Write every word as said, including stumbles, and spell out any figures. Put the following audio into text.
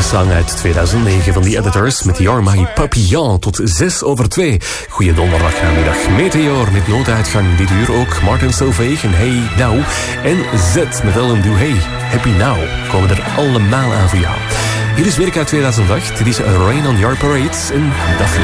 song uit tweeduizend negen van The Editors met You're My Papillon tot zes over twee. Goeie donderdagmiddag. Meteor met nooduitgang dit uur ook. Martin Solveig en Hey Now. En Z met Ellen Do Hey. Happy Now komen er allemaal aan voor jou. Hier is werk uit tweeduizend acht. Dit is Rain on Your Parade en Daphne.